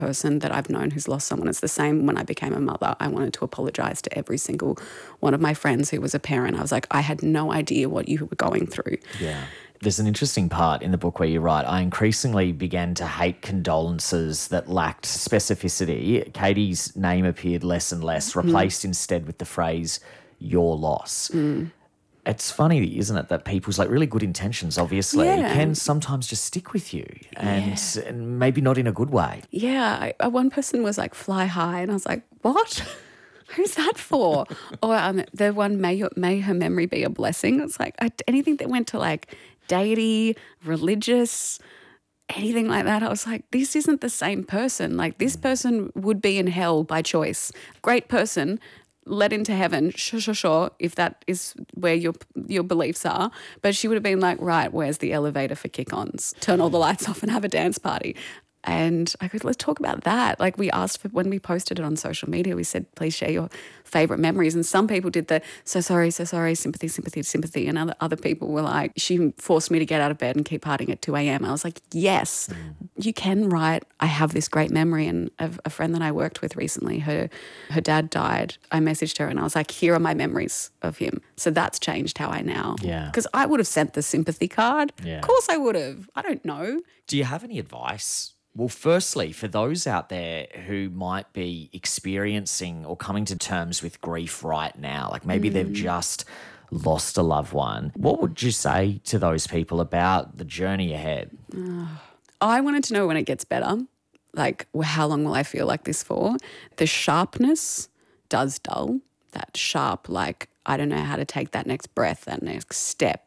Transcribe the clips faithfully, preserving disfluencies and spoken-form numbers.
person that I've known who's lost someone. It's the same when I became a mother. I wanted to apologise to every single one of my friends who was a parent. I was like, I had no idea what you were going through. Yeah. There's an interesting part in the book where you write, I increasingly began to hate condolences that lacked specificity. Katie's name appeared less and less, replaced mm. instead with the phrase, your loss. Mm. It's funny, isn't it, that people's like really good intentions, obviously, yeah. can sometimes just stick with you and, yeah. and maybe not in a good way. Yeah. I, one person was like, fly high. And I was like, what? Who's that for? Or um, the one, may, your, may her memory be a blessing. It's like I, anything that went to like deity, religious, anything like that. I was like, this isn't the same person. Like this person would be in hell by choice. Great person, led into heaven, sure, sure, sure, if that is where your your beliefs are. But she would have been like, right, where's the elevator for kick-ons? Turn all the lights off and have a dance party. And I could, let's talk about that. Like we asked for, when we posted it on social media, we said, please share your favourite memories. And some people did the, so sorry, so sorry, sympathy, sympathy, sympathy. And other, other people were like, she forced me to get out of bed and keep partying at two a.m. I was like, yes, mm. you can write, I have this great memory. And a, a friend that I worked with recently, her, her dad died. I messaged her and I was like, here are my memories of him. So that's changed how I now. Yeah. Because I would have sent the sympathy card. Yeah. Of course I would have. I don't know. Do you have any advice? Well, firstly, for those out there who might be experiencing or coming to terms with grief right now, like maybe mm. they've just lost a loved one, what would you say to those people about the journey ahead? Uh, I wanted to know when it gets better, like well, how long will I feel like this for? The sharpness does dull, that sharp, like I don't know how to take that next breath, that next step.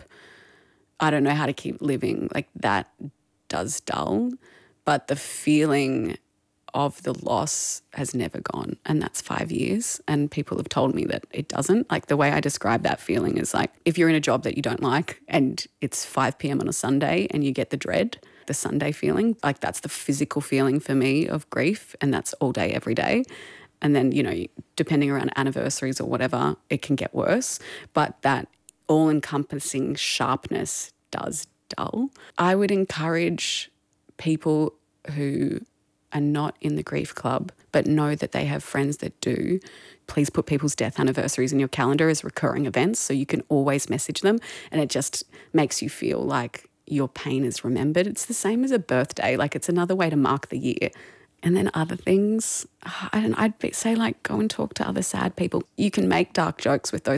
I don't know how to keep living, like that does dull. But the feeling of the loss has never gone, and that's five years. And people have told me that it doesn't. Like the way I describe that feeling is like if you're in a job that you don't like and it's five p.m. on a Sunday and you get the dread, the Sunday feeling, like that's the physical feeling for me of grief, and that's all day, every day. And then, you know, depending around anniversaries or whatever, it can get worse. But that all-encompassing sharpness does dull. I would encourage people who are not in the grief club but know that they have friends that do, please put people's death anniversaries in your calendar as recurring events so you can always message them, and it just makes you feel like your pain is remembered. It's the same as a birthday. Like it's another way to mark the year. And then other things, I don't, I'd say like go and talk to other sad people. You can make dark jokes with those